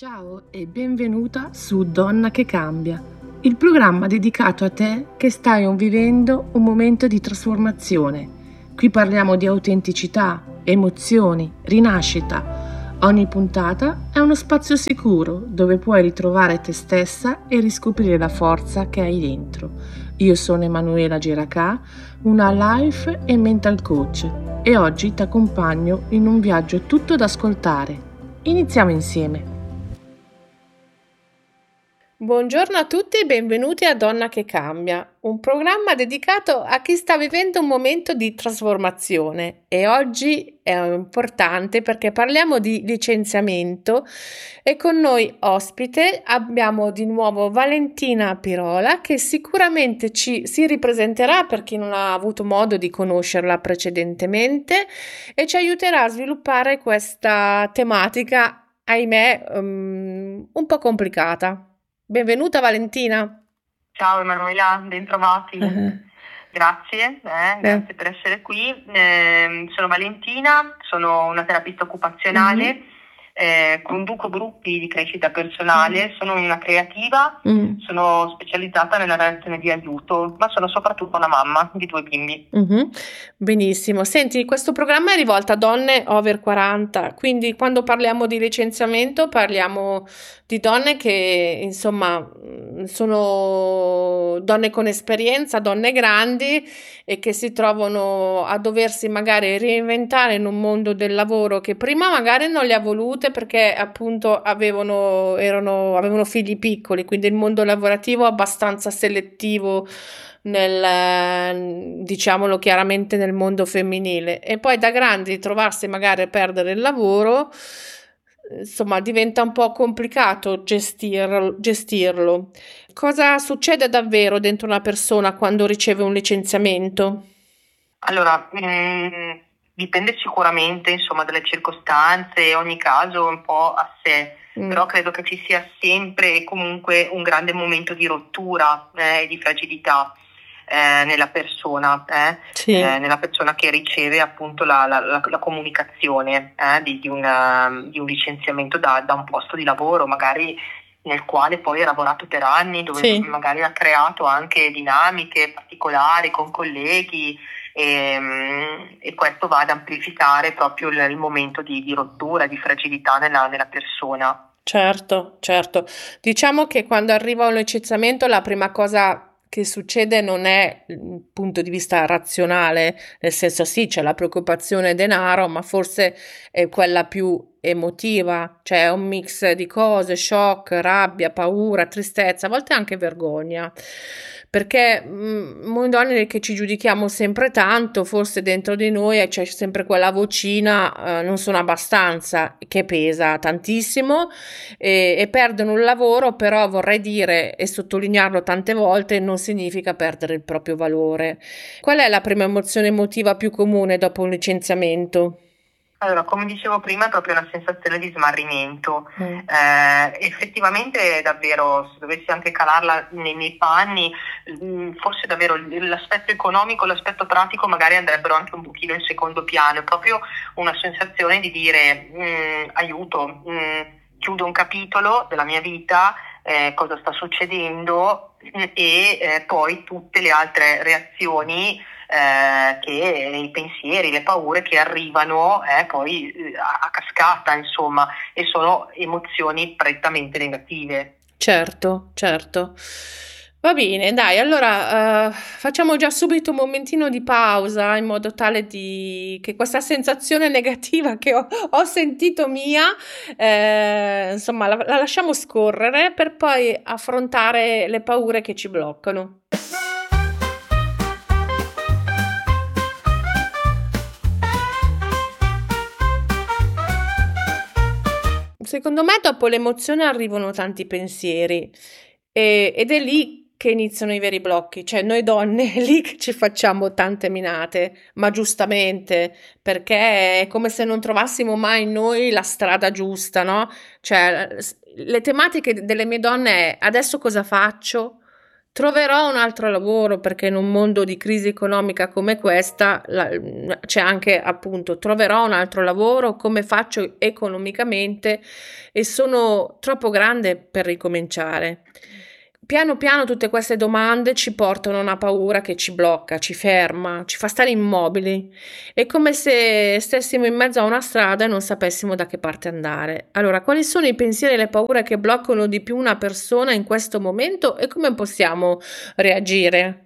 Ciao e benvenuta su Donna che cambia, il programma dedicato a te che stai vivendo un momento di trasformazione. Qui parliamo di autenticità, emozioni, rinascita. Ogni puntata è uno spazio sicuro dove puoi ritrovare te stessa e riscoprire la forza che hai dentro. Io sono Emanuela Giracà, una life e mental coach e oggi ti accompagno in un viaggio tutto da ascoltare. Iniziamo insieme. Buongiorno a tutti e benvenuti a Donna che cambia, un programma dedicato a chi sta vivendo un momento di trasformazione e oggi è importante perché parliamo di licenziamento e con noi ospite abbiamo di nuovo Valentina Pirola che sicuramente si ripresenterà per chi non ha avuto modo di conoscerla precedentemente e ci aiuterà a sviluppare questa tematica, ahimè, un po' complicata. Benvenuta Valentina. Ciao Emanuela, bentrovati. Grazie per essere qui. Sono Valentina, sono una terapista occupazionale, conduco gruppi di crescita personale, sono una creativa, sono specializzata nella relazione di aiuto, ma sono soprattutto una mamma di 2 bimbi. Benissimo. Senti, questo programma è rivolto a donne over 40, quindi quando parliamo di licenziamento parliamo di donne che insomma sono donne con esperienza, donne grandi e che si trovano a doversi magari reinventare in un mondo del lavoro che prima magari non le ha volute perché appunto avevano figli piccoli, quindi il mondo lavorativo è abbastanza selettivo diciamolo chiaramente nel mondo femminile e poi da grandi trovarsi magari a perdere il lavoro, insomma diventa un po' complicato gestirlo. Cosa succede davvero dentro una persona quando riceve un licenziamento? Allora, dipende sicuramente insomma dalle circostanze, ogni caso è un po' a sé, però credo che ci sia sempre e comunque un grande momento di rottura e di fragilità nella persona, nella persona che riceve appunto la comunicazione di un licenziamento da un posto di lavoro, magari nel quale poi ha lavorato per anni, dove magari ha creato anche dinamiche particolari con colleghi e questo va ad amplificare proprio il momento di rottura, di fragilità nella persona. Certo. Diciamo che quando arriva un licenziamento la prima cosa che succede non è il punto di vista razionale, nel senso sì, c'è la preoccupazione denaro, ma forse è quella più emotiva, cioè è un mix di cose, shock, rabbia, paura, tristezza, a volte anche vergogna. Perché noi donne che ci giudichiamo sempre tanto, forse dentro di noi c'è sempre quella vocina, non sono abbastanza, che pesa tantissimo e perdono un lavoro, però vorrei dire e sottolinearlo tante volte, non significa perdere il proprio valore. Qual è la prima emozione emotiva più comune dopo un licenziamento? Allora, come dicevo prima, è proprio una sensazione di smarrimento. Effettivamente, davvero, se dovessi anche calarla nei miei panni, forse davvero l'aspetto economico, l'aspetto pratico magari andrebbero anche un pochino in secondo piano. È proprio una sensazione di dire aiuto, chiudo un capitolo della mia vita, cosa sta succedendo e poi tutte le altre reazioni che i pensieri, le paure che arrivano poi a cascata, insomma, e sono emozioni prettamente negative. Certo. Va bene, dai, allora facciamo già subito un momentino di pausa in modo tale che questa sensazione negativa che ho sentito mia, insomma, la lasciamo scorrere per poi affrontare le paure che ci bloccano. Secondo me dopo l'emozione arrivano tanti pensieri ed è lì che iniziano i veri blocchi, cioè noi donne è lì che ci facciamo tante minate, ma giustamente, perché è come se non trovassimo mai noi la strada giusta, no? Cioè le tematiche delle mie donne è adesso cosa faccio? Troverò un altro lavoro perché in un mondo di crisi economica come questa c'è anche appunto troverò un altro lavoro, come faccio economicamente e sono troppo grande per ricominciare. Piano piano tutte queste domande ci portano a una paura che ci blocca, ci ferma, ci fa stare immobili. È come se stessimo in mezzo a una strada e non sapessimo da che parte andare. Allora, quali sono i pensieri e le paure che bloccano di più una persona in questo momento e come possiamo reagire?